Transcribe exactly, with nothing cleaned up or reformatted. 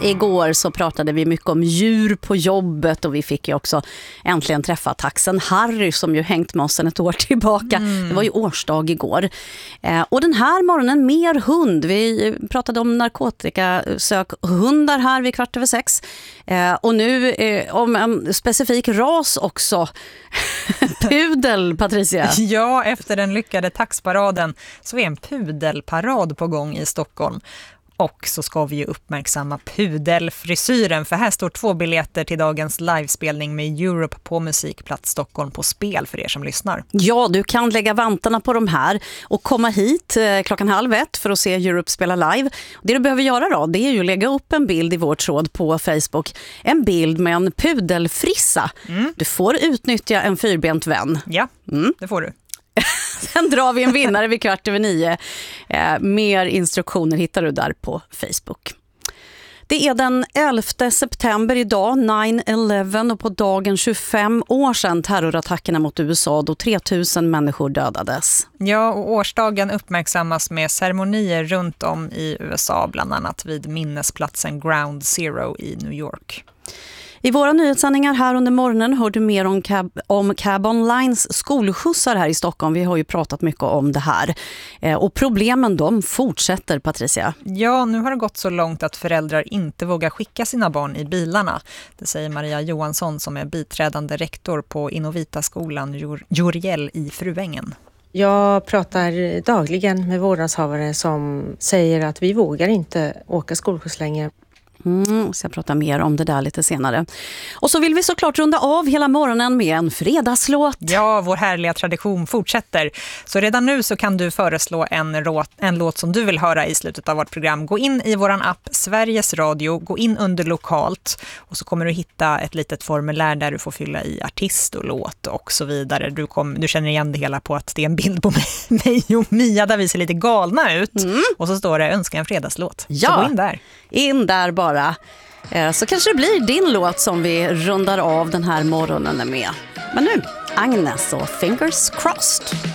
igår så pratade vi mycket om djur på jobbet och vi fick ju också äntligen träffa taxen Harry som ju hängt med oss sedan ett år tillbaka. Mm. Det var ju årsdag igår. Eh, och den här morgonen mer hund. Vi pratade om narkotikasökhundar här vid kvart över sex. Eh, och nu eh, om en specifik ras också. Pudel, Patricia. Ja, efter den lyckade taxparaden så är en pudelparad på gång i Stockholm. Och så ska vi ju uppmärksamma pudelfrisyren, för här står två biljetter till dagens livespelning med Europe på Musikplats Stockholm på spel för er som lyssnar. Ja, du kan lägga vantarna på de här och komma hit eh, klockan halv ett för att se Europe spela live. Det du behöver göra då, det är ju att lägga upp en bild i vår tråd på Facebook. En bild med en pudelfrissa. Mm. Du får utnyttja en fyrbent vän. Ja, mm. det får du. Sen drar vi en vinnare vid kvart över nio. Eh, mer instruktioner hittar du där på Facebook. Det är den elfte september idag, nine eleven, och på dagen tjugofem år sedan terrorattackerna mot U S A då tre tusen människor dödades. Ja, och årsdagen uppmärksammas med ceremonier runt om i U S A, bland annat vid minnesplatsen Ground Zero i New York. I våra nyhetssändningar här under morgonen hör du mer om Cab, om Cab Onlines skolskjutsar här i Stockholm. Vi har ju pratat mycket om det här. Eh, och problemen de fortsätter, Patricia. Ja, nu har det gått så långt att föräldrar inte vågar skicka sina barn i bilarna. Det säger Maria Johansson som är biträdande rektor på Innovita-skolan Joriel i Fruängen. Jag pratar dagligen med vårdnadshavare som säger att vi vågar inte åka skolskjuts längre. Mm, så jag pratar mer om det där lite senare. Och så vill vi såklart runda av hela morgonen med en fredagslåt. Ja, vår härliga tradition fortsätter. Så redan nu så kan du föreslå en, råt, en låt som du vill höra i slutet av vårt program. Gå in i våran app Sveriges Radio, gå in under lokalt och så kommer du hitta ett litet formulär där du får fylla i artist och låt och så vidare. Du, kom, du känner igen det hela på att det är en bild på mig, mig och Mia där vi ser lite galna ut. Mm. Och så står det önska en fredagslåt. Ja, så gå in där. In där bara. Så kanske det blir din låt som vi rundar av den här morgonen med. Men nu, Agnes och Fingers Crossed.